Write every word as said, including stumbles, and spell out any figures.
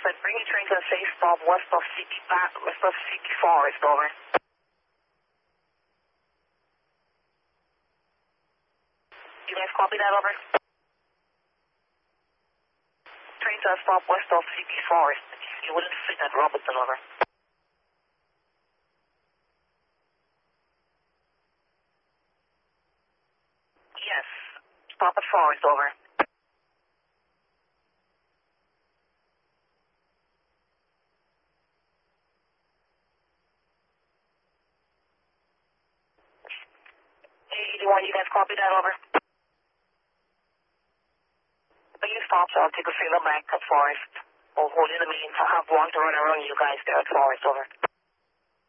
said bring your train to a safe stop west of C P, back, west of C P Forest, over. You guys copy that, over? Train to a stop west of C P Forest. You wouldn't fit at Robertson, over. Yes, stop at Forest, over. eighty-one, you guys copy that, over? When you stop, so I'll take a single back at Forest. Or hold in the meeting to have one to run around you guys there at Forest, over.